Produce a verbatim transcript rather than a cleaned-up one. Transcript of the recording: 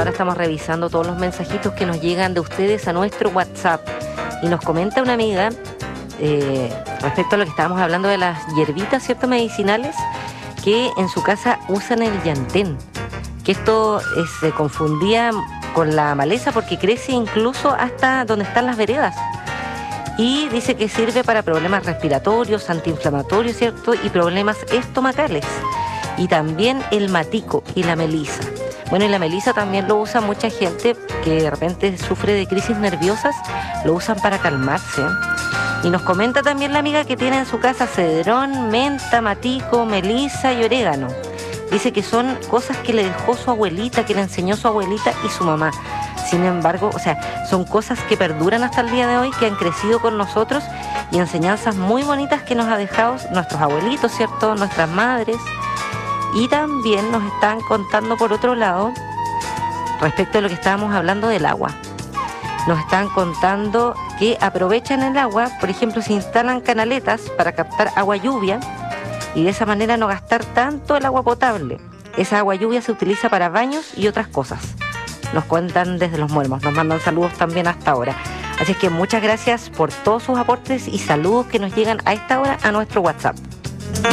ahora estamos revisando todos los mensajitos que nos llegan de ustedes a nuestro WhatsApp. Y nos comenta una amiga, eh, respecto a lo que estábamos hablando de las hierbitas, ¿cierto?, medicinales, que en su casa usan el llantén. Que esto eh, se confundía con la maleza porque crece incluso hasta donde están las veredas. Y dice que sirve para problemas respiratorios, antiinflamatorios, ¿cierto?, y problemas estomacales. Y también el matico y la melisa. Bueno, y la melisa también lo usa mucha gente que de repente sufre de crisis nerviosas, lo usan para calmarse. Y nos comenta también la amiga que tiene en su casa cedrón, menta, matico, melisa y orégano. Dice que son cosas que le dejó su abuelita, que le enseñó su abuelita y su mamá. Sin embargo, o sea, son cosas que perduran hasta el día de hoy, que han crecido con nosotros y enseñanzas muy bonitas que nos ha dejado nuestros abuelitos, ¿cierto?, nuestras madres. Y también nos están contando por otro lado, respecto a lo que estábamos hablando del agua. Nos están contando que aprovechan el agua, por ejemplo, se instalan canaletas para captar agua lluvia y de esa manera no gastar tanto el agua potable. Esa agua lluvia se utiliza para baños y otras cosas. Nos cuentan desde Los Muermos, nos mandan saludos también hasta ahora. Así es que muchas gracias por todos sus aportes y saludos que nos llegan a esta hora a nuestro WhatsApp.